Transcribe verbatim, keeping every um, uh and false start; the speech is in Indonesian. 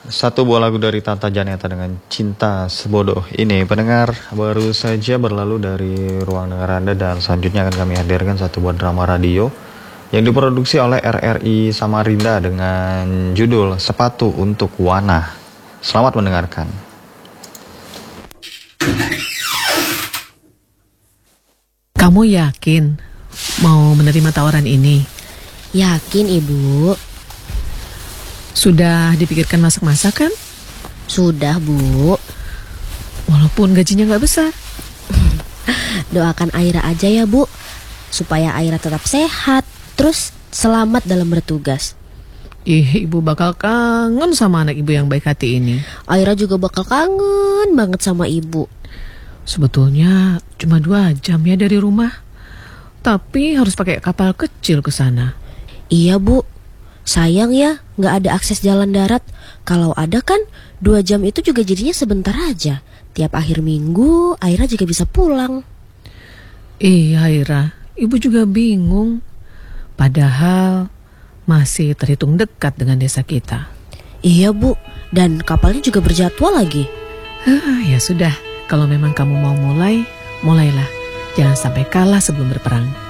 Satu buah lagu dari Tata Janeta dengan Cinta Sebodoh ini. Pendengar, baru saja berlalu dari ruang dengar Anda dan selanjutnya akan kami hadirkan satu buah drama radio yang diproduksi oleh R R I Samarinda dengan judul Sepatu untuk Wana. Selamat mendengarkan. Kamu yakin mau menerima tawaran ini? Yakin, Ibu. Sudah dipikirkan masak-masak kan? Sudah, Bu. Walaupun gajinya nggak besar. Doakan Aira aja ya, Bu, supaya Aira tetap sehat, terus selamat dalam bertugas. Ih, Ibu bakal kangen sama anak Ibu yang baik hati ini. Aira juga bakal kangen banget sama Ibu. Sebetulnya cuma dua jam ya dari rumah, tapi harus pakai kapal kecil ke sana. Iya, Bu. Sayang ya, nggak ada akses jalan darat. Kalau ada kan, dua jam itu juga jadinya sebentar aja. Tiap akhir minggu, Aira juga bisa pulang. Iya, Aira, Ibu juga bingung. Padahal masih terhitung dekat dengan desa kita. Iya, Bu. Dan kapalnya juga berjadwal lagi. Ah, ya sudah, kalau memang kamu mau mulai, mulailah. Jangan sampai kalah sebelum berperang.